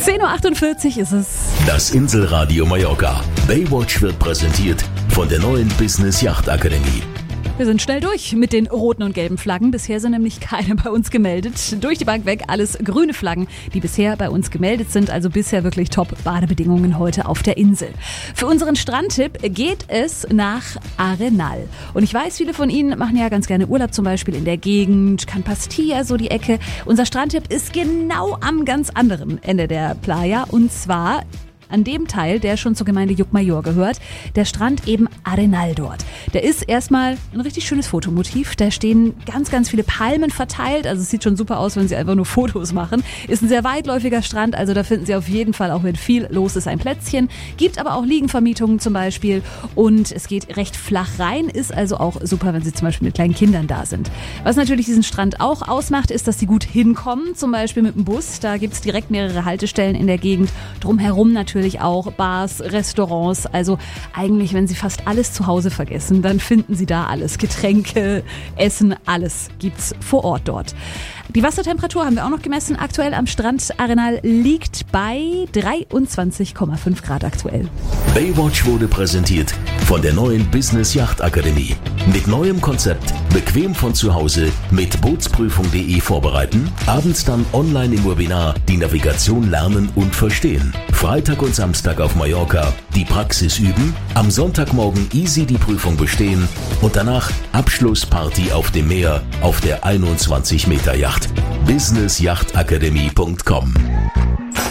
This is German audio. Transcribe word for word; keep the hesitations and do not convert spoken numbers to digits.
zehn Uhr achtundvierzig ist es. Das Inselradio Mallorca. Baywatch wird präsentiert von der neuen Business Yacht Akademie. Wir sind schnell durch mit den roten und gelben Flaggen. Bisher sind nämlich keine bei uns gemeldet. Durch die Bank weg alles grüne Flaggen, die bisher bei uns gemeldet sind. Also bisher wirklich Top-Badebedingungen heute auf der Insel. Für unseren Strandtipp geht es nach Arenal. Und ich weiß, viele von Ihnen machen ja ganz gerne Urlaub, zum Beispiel in der Gegend, Can Pastilla, so die Ecke. Unser Strandtipp ist genau am ganz anderen Ende der Playa, und zwar an dem Teil, der schon zur Gemeinde Llucmajor gehört, der Strand eben Arenal dort. Der ist erstmal ein richtig schönes Fotomotiv. Da stehen ganz, ganz viele Palmen verteilt. Also es sieht schon super aus, wenn Sie einfach nur Fotos machen. Ist ein sehr weitläufiger Strand, also da finden Sie auf jeden Fall, auch wenn viel los ist, ein Plätzchen. Gibt aber auch Liegenvermietungen zum Beispiel, und es geht recht flach rein, ist also auch super, wenn Sie zum Beispiel mit kleinen Kindern da sind. Was natürlich diesen Strand auch ausmacht, ist, dass Sie gut hinkommen, zum Beispiel mit dem Bus. Da gibt es direkt mehrere Haltestellen in der Gegend. Drumherum natürlich auch Bars, Restaurants. Also eigentlich, wenn Sie fast alles zu Hause vergessen, dann finden Sie da alles. Getränke, Essen, alles gibt's vor Ort dort. Die Wassertemperatur haben wir auch noch gemessen. Aktuell am Strand Arenal liegt bei dreiundzwanzig Komma fünf Grad aktuell. Baywatch wurde präsentiert von der neuen Business Yacht Akademie. Mit neuem Konzept, bequem von zu Hause, mit bootsprüfung punkt de vorbereiten, abends dann online im Webinar die Navigation lernen und verstehen. Freitag und Samstag auf Mallorca die Praxis üben, am Sonntagmorgen easy die Prüfung bestehen und danach Abschlussparty auf dem Meer auf der einundzwanzig Meter Yacht. business yacht akademie punkt com